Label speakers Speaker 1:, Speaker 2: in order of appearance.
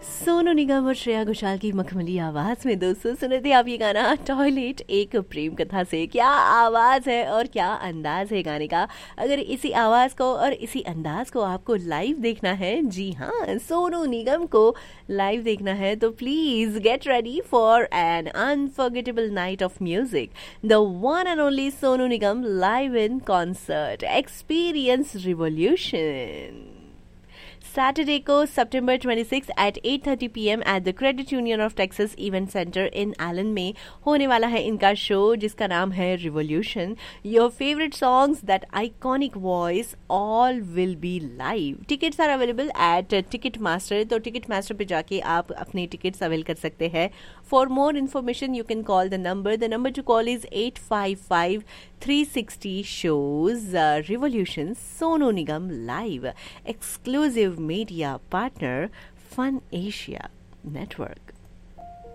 Speaker 1: सोनू निगम और श्रेया घोषाल की मखमली आवाज में दोस्तों सुने थे आप ये गाना टॉयलेट एक प्रेम कथा से। क्या आवाज है और क्या अंदाज है गाने का। अगर इसी आवाज को और इसी अंदाज को आपको लाइव देखना है, जी हाँ, सोनू निगम को लाइव देखना है, तो please get ready for an unforgettable night of music. The one and only Sonu Nigam live in concert, experience revolution. Saturday को सितंबर 26 eight 8:30 PM at the credit union of Texas event centre in Elon में होने वाला है इनका show, जिसका नाम है revolution. Your favourite songs, that iconic voice, all will be live. Tickets are available at ticket master, तो टिकट मास्टर पे जाके आप अपने टिकट्स अवेल कर सकते हैं। For more information you can call the number two call is 855-360 shows. Revolution, Sonu Nigam live, exclusive media partner, Fun Asia Network.